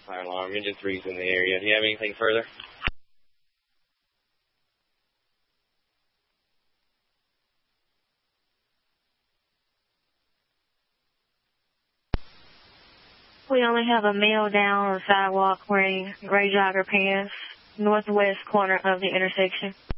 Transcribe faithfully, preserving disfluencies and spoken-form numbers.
Fire alarm, engine three's in the area. Do you have anything further? We only have a male down on the sidewalk wearing gray jogger pants, northwest corner of the intersection.